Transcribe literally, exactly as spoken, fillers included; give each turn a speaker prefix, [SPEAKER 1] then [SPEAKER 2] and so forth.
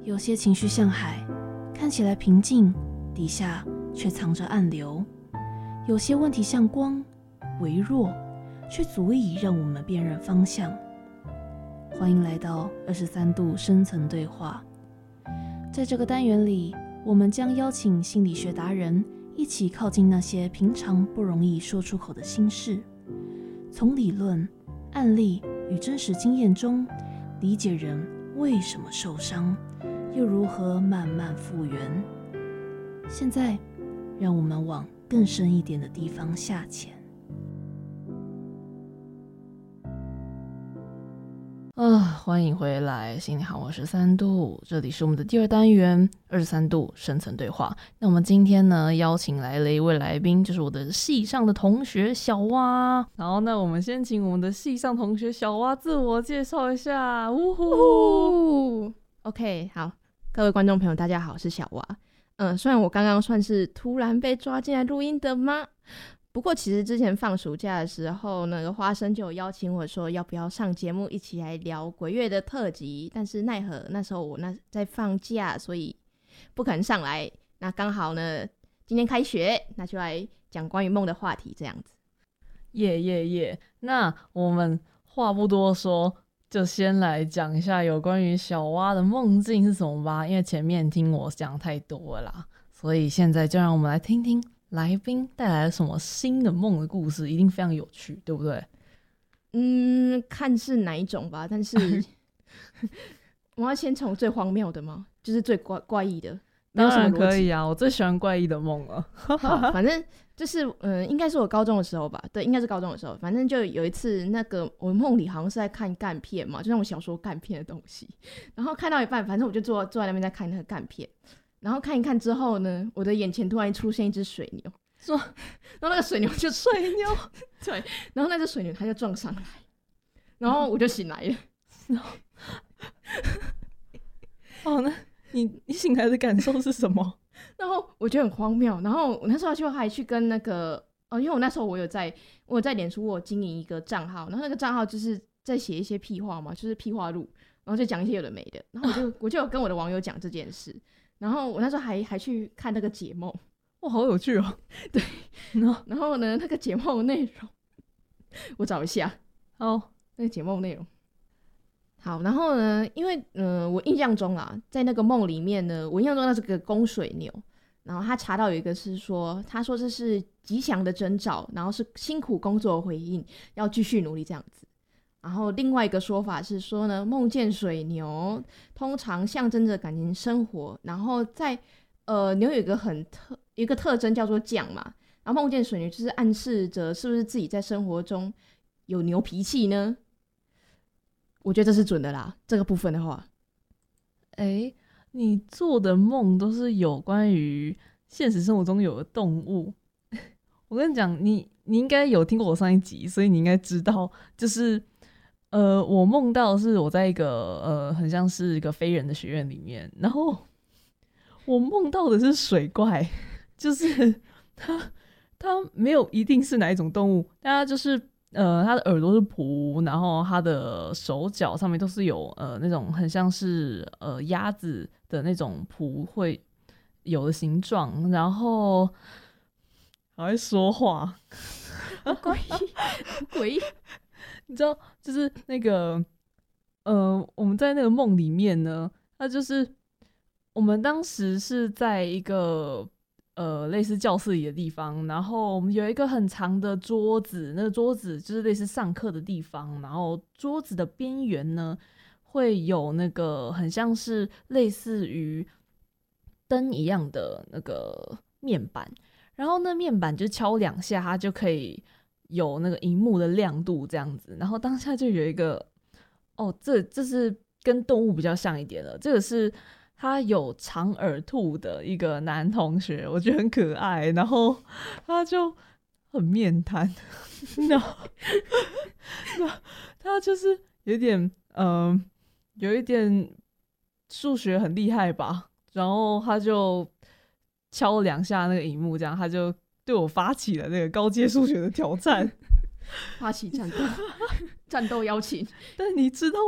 [SPEAKER 1] 有些情绪像海，看起来平静，底下却藏着暗流；有些问题像光，微弱，却足以让我们辨认方向。欢迎来到二十三度深层对话。在这个单元里，我们将邀请心理学达人一起靠近那些平常不容易说出口的心事，从理论、案例与真实经验中理解人为什么受伤，又如何慢慢复原。现在，让我们往更深一点的地方下潜。啊，欢迎回来，心里好，我是三度，这里是我们的第二单元二十三度深层对话。那我们今天呢，邀请来了一位来宾，就是我的系上的同学小蛙。然后呢，我们先请我们的系上同学小蛙自我介绍一下。呜呼
[SPEAKER 2] ，OK， 好，各位观众朋友，大家好，我是小蛙。嗯，虽然我刚刚算是突然被抓进来录音的吗？不过其实之前放暑假的时候，那个花生就有邀请我说要不要上节目一起来聊鬼月的特辑，但是奈何那时候我那在放假，所以不可能上来。那刚好呢，今天开学，那就来讲关于梦的话题这样子。
[SPEAKER 1] 耶耶耶！那我们话不多说，就先来讲一下有关于小蛙的梦境是什么吧。因为前面听我讲太多了啦，所以现在就让我们来听听来宾带来了什么新的梦的故事，一定非常有趣，对不对？
[SPEAKER 2] 嗯，看是哪一种吧。但是我要先从最荒谬的吗？就是最怪怪异的。
[SPEAKER 1] 当然可以啊，我最喜欢怪异的梦了。
[SPEAKER 2] 好，反正就是嗯，应该是我高中的时候吧。对，应该是高中的时候。反正就有一次，那个我梦里好像是在看干片嘛，就那种小说干片的东西。然后看到一半，反正我就坐坐在那边在看那个干片。然后看一看之后呢，我的眼前突然出现一只水牛，说，然后那个水牛就水牛，对，然后那只水牛它就撞上来，然后我就醒来了。
[SPEAKER 1] 哦，那你你醒来的感受是什么？
[SPEAKER 2] 然后我觉得很荒谬，然后我那时候就还去跟那个，哦，因为我那时候我有在我有在脸书我有经营一个账号，然后那个账号就是在写一些屁话嘛，就是屁话录，然后就讲一些有的没的，然后我就我就有跟我的网友讲这件事。然后我那时候还还去看那个解梦，
[SPEAKER 1] 哇，好有趣哦！
[SPEAKER 2] 对，然后然后呢，那个解梦的内容，我找一下，
[SPEAKER 1] 好，
[SPEAKER 2] 那个解梦内容，好，然后呢，因为嗯、呃，我印象中啊，在那个梦里面呢，我印象中那是个公水牛，然后他查到有一个是说，他说这是吉祥的征兆，然后是辛苦工作的回应，要继续努力这样子。然后另外一个说法是说呢，梦见水牛通常象征着感情生活，然后在呃牛有一个很特一个特征叫做犟嘛，然后梦见水牛就是暗示着是不是自己在生活中有牛脾气呢？我觉得这是准的啦，这个部分的话。
[SPEAKER 1] 哎，你做的梦都是有关于现实生活中有的动物。我跟你讲，你你应该有听过我上一集，所以你应该知道，就是呃，我梦到是我在一个呃，很像是一个非人的学院里面，然后我梦到的是水怪，就是它它没有一定是哪一种动物，但它就是呃，它的耳朵是蹼，然后它的手脚上面都是有呃那种很像是呃鸭子的那种蹼会有的形状，然后还会说话，
[SPEAKER 2] 好诡异，好诡异。
[SPEAKER 1] 你知道，就是那个，呃，我们在那个梦里面呢，它就是我们当时是在一个呃类似教室里的地方，然后我们有一个很长的桌子，那个桌子就是类似上课的地方，然后桌子的边缘呢会有那个很像是类似于灯一样的那个面板，然后那面板就敲两下，它就可以有那个萤幕的亮度这样子，然后当下就有一个哦，这这是跟动物比较像一点了，这个是他有长耳兔的一个男同学，我觉得很可爱，然后他就很面瘫，然后他就是有点嗯、呃，有一点数学很厉害吧，然后他就敲了两下那个萤幕，这样他就对我发起了那个高阶数学的挑战，
[SPEAKER 2] 发起战斗，战斗邀请。
[SPEAKER 1] 但你知道